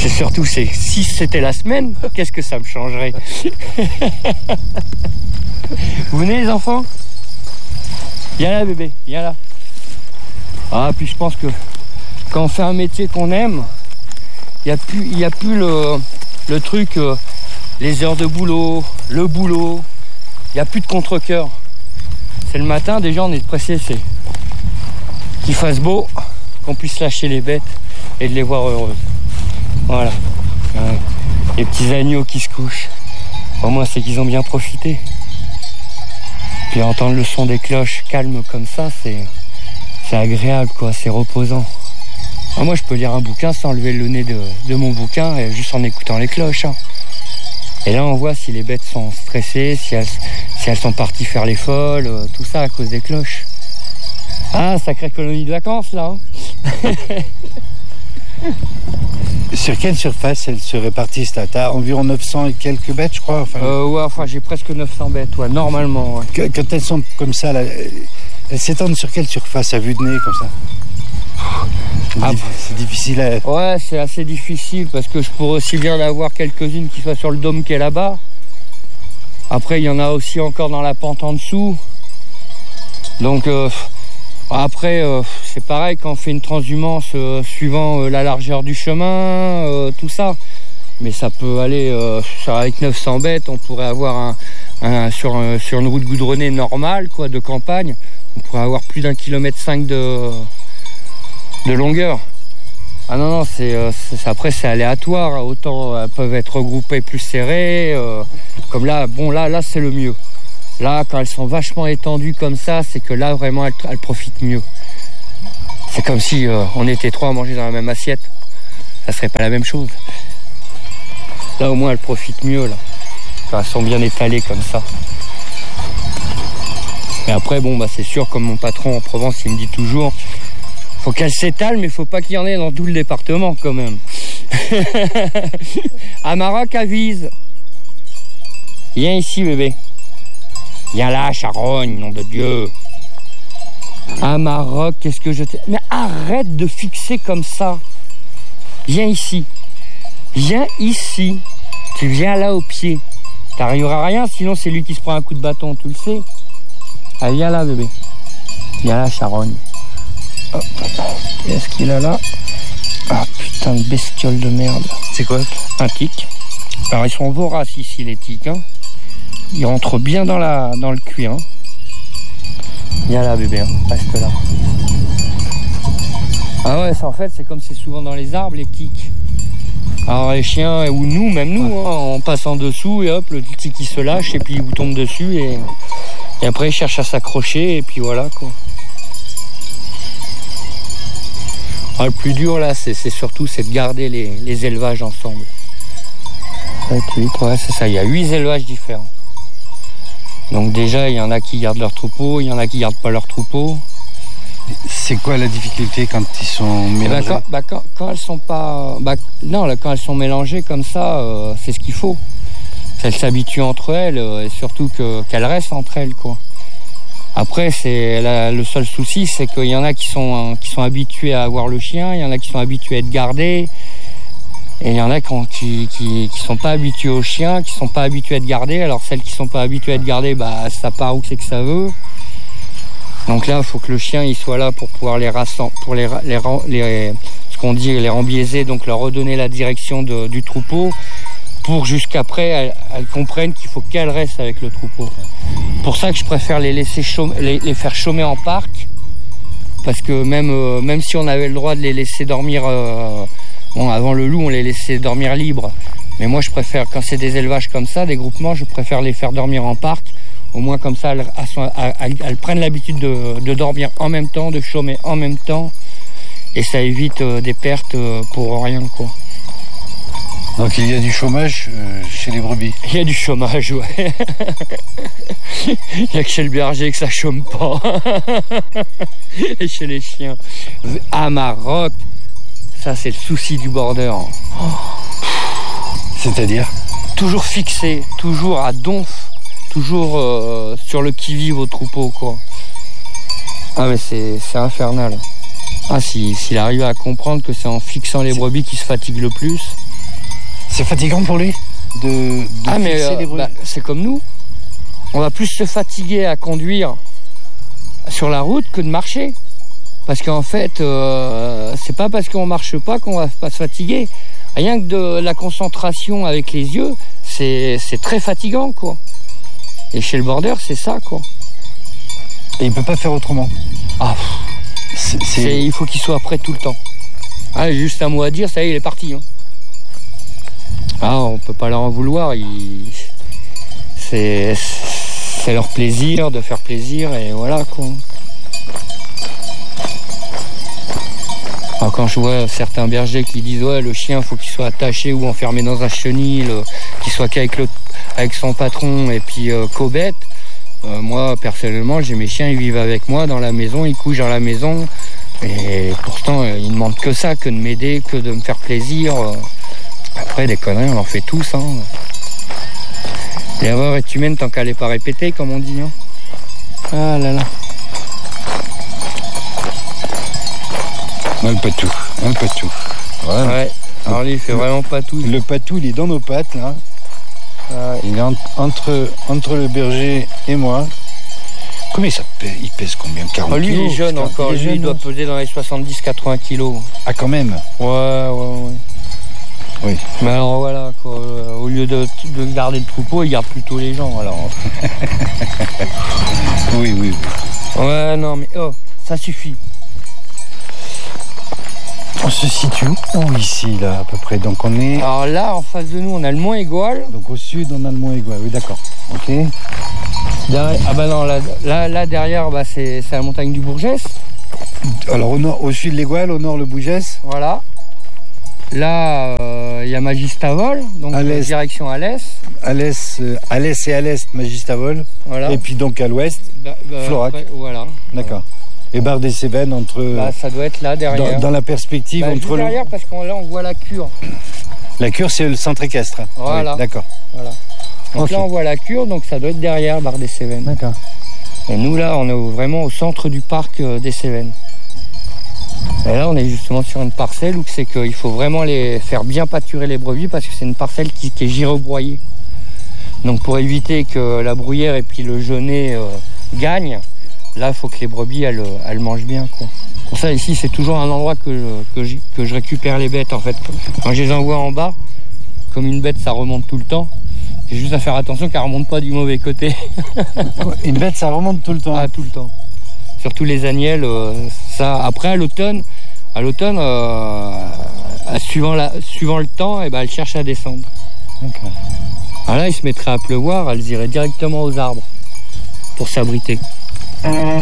C'est surtout, si c'était la semaine, qu'est-ce que ça me changerait? Vous venez les enfants? Viens là bébé, viens là. Ah, puis je pense que quand on fait un métier qu'on aime, il n'y a plus le truc, les heures de boulot, le boulot, il n'y a plus de contre-cœur. C'est le matin, déjà on est pressé, c'est qu'il fasse beau, qu'on puisse lâcher les bêtes et de les voir heureuses. Voilà. Ouais. Les petits agneaux qui se couchent, au moins c'est qu'ils ont bien profité. Puis entendre le son des cloches calme comme ça, c'est agréable quoi, c'est reposant. Ah, moi je peux lire un bouquin sans lever le nez de mon bouquin, et juste en écoutant les cloches. Hein. Et là on voit si les bêtes sont stressées, si elles sont parties faire les folles, tout ça à cause des cloches. Ah, sacrée colonie de vacances là. Hein. Sur quelle surface elles se répartissent là? T'as environ 900 et quelques bêtes, je crois. Ouais, j'ai presque 900 bêtes, ouais, normalement. Ouais. Quand elles sont comme ça, là, elles s'étendent sur quelle surface à vue de nez, comme ça? C'est difficile à... Ouais, c'est assez difficile, parce que je pourrais aussi bien en avoir quelques-unes qui soient sur le dôme qui est là-bas. Après, il y en a aussi encore dans la pente en dessous. Donc... Après, c'est pareil quand on fait une transhumance suivant la largeur du chemin, tout ça. Mais ça peut aller, avec 900 bêtes, on pourrait avoir sur une route goudronnée normale, quoi, de campagne, on pourrait avoir plus d'1,5 km de longueur. Ah non, après c'est aléatoire, autant elles peuvent être regroupées plus serrées, comme là, bon là c'est le mieux. Là, quand elles sont vachement étendues comme ça, c'est que là, vraiment, elles profitent mieux. C'est comme si on était 3 à manger dans la même assiette. Ça serait pas la même chose. Là, au moins, elles profitent mieux, là. Quand elles sont bien étalées comme ça. Mais après, bon, c'est sûr, comme mon patron en Provence, il me dit toujours, faut qu'elles s'étalent, mais faut pas qu'il y en ait dans tout le département, quand même. À Maroc, avise. Viens ici, bébé. Viens là, charogne, nom de Dieu. À Maroc, qu'est-ce que je t'ai... Mais arrête de fixer comme ça. Viens ici. Viens ici. Tu viens là au pied. T'arriveras à rien, sinon c'est lui qui se prend un coup de bâton, tu le sais. Allez, viens là, bébé. Viens là, charogne. Hop. Qu'est-ce qu'il a là? Ah, putain de bestiole de merde. C'est quoi? Un tic. Alors, ils sont voraces ici, les tics, hein. Il rentre bien dans le cuir. Hein. Viens là, bébé, hein. Reste là. Ah ouais, ça en fait, c'est comme c'est souvent dans les arbres, les tiques. Alors les chiens, ou nous, même nous, hein, on passe en dessous et hop, le tic il se lâche et puis il vous tombe dessus et après il cherche à s'accrocher et puis voilà quoi. Ah, le plus dur là, c'est surtout de garder les élevages ensemble. 7, 8, ouais, c'est ça, il y a 8 élevages différents. Donc déjà, il y en a qui gardent leur troupeau, il y en a qui gardent pas leur troupeau. C'est quoi la difficulté quand ils sont mélangés? Quand elles sont pas... quand elles sont mélangées comme ça, c'est ce qu'il faut. Elles s'habituent entre elles et surtout qu'elles restent entre elles, quoi. Après, le seul souci, c'est qu'il y en a qui sont habitués à avoir le chien, il y en a qui sont habitués à être gardés. Et il y en a qui sont pas habitués aux chiens, qui sont pas habitués à être gardés. Alors celles qui sont pas habituées à être gardées, ça part où c'est que ça veut. Donc là, il faut que le chien il soit là pour pouvoir les rembiaiser, donc leur redonner la direction du troupeau, pour jusqu'après elles comprennent qu'il faut qu'elles restent avec le troupeau. Pour ça que je préfère les faire chômer en parc, parce que même si on avait le droit de les laisser dormir. Avant le loup, on les laissait dormir libres. Mais moi, je préfère, quand c'est des élevages comme ça, des groupements, je préfère les faire dormir en parc. Au moins, comme ça, elles prennent l'habitude de dormir en même temps, de chômer en même temps. Et ça évite des pertes pour rien, quoi. Donc, il y a du chômage chez les brebis? Il y a du chômage, ouais. Il n'y a que chez le berger que ça chôme pas. Et chez les chiens. À Maroc, ça, c'est le souci du border. C'est-à-dire? Toujours fixé, toujours à donf, toujours sur le qui-vive au troupeau, quoi. Ah, mais c'est infernal. Ah, s'il arrive à comprendre que c'est en fixant les brebis qu'il se fatigue le plus. C'est fatigant pour lui de fixer les brebis. C'est comme nous. On va plus se fatiguer à conduire sur la route que de marcher. Parce qu'en fait, c'est pas parce qu'on marche pas qu'on va pas se fatiguer. Rien que de la concentration avec les yeux, c'est très fatigant, quoi. Et chez le border, c'est ça, quoi. Et il peut pas faire autrement. Ah, il faut qu'il soit prêt tout le temps. Ah, juste un mot à dire, ça y est, il est parti. Hein. Ah, on peut pas leur en vouloir. C'est leur plaisir de faire plaisir et voilà, quoi. Alors, quand je vois certains bergers qui disent ouais, le chien faut qu'il soit attaché ou enfermé dans un chenil, qu'il soit avec son patron et puis qu'aux bêtes, moi personnellement j'ai mes chiens, ils vivent avec moi dans la maison, ils couchent dans la maison et pourtant ils ne demandent que ça, que de m'aider, que de me faire plaisir. Après des conneries on en fait tous. Hein. L'erreur est humaine tant qu'elle n'est pas répétée comme on dit. Hein. Ah là là. Un patou. Voilà. Ouais, alors lui il fait vraiment patou. Le patou il est dans nos pattes là. Ouais. Il est entre le berger et moi. Combien ça pèse? Il pèse combien? 40 lui kilos, il est jeune encore, lui il doit peser dans les 70-80 kilos. Ah quand même. Ouais. Oui. Mais alors voilà, quoi, au lieu de garder le troupeau, il garde plutôt les gens alors. Oui. Ouais non mais ça suffit. On se situe où ici, là, à peu près? Donc on est... Alors là, en face de nous, on a le Mont Égual. Donc au sud, on a le Mont Égual, oui, d'accord. Ok. Derrière, ah bah non, là derrière, bah, c'est la montagne du Bourgès. Alors au sud, l'Égual, au nord, le Bougès. Voilà. Là, il y a Magistavol, donc direction Alès. Alès et à l'est, Magistavol. Voilà. Et puis donc à l'ouest, Florac. Après, voilà. D'accord. Et Barre des Cévennes entre... Bah, ça doit être là, derrière. Dans la perspective entre le... derrière, parce qu'on là, on voit la cure. La cure, c'est le centre équestre. Voilà. Oui, d'accord. Voilà. Donc okay. Là, on voit la cure, donc ça doit être derrière Barre des Cévennes. D'accord. Et nous, là, on est vraiment au centre du parc des Cévennes. Et là, on est justement sur une parcelle où c'est qu'il faut vraiment les faire bien pâturer les brebis parce que c'est une parcelle qui est girobroyée. Donc, pour éviter que la bruyère et puis le genêt gagnent, là, il faut que les brebis, elles mangent bien, quoi. Pour ça, ici, c'est toujours un endroit que je récupère les bêtes, en fait. Quand je les envoie en bas, comme une bête, ça remonte tout le temps. J'ai juste à faire attention qu'elle ne remonte pas du mauvais côté. Une bête, ça remonte tout le temps? Ah, tout le temps. Surtout les agnelles, ça. Après, à l'automne, suivant le temps, et ben, elles cherchent à descendre. Okay. Alors là, il se mettrait à pleuvoir, elles iraient directement aux arbres pour s'abriter.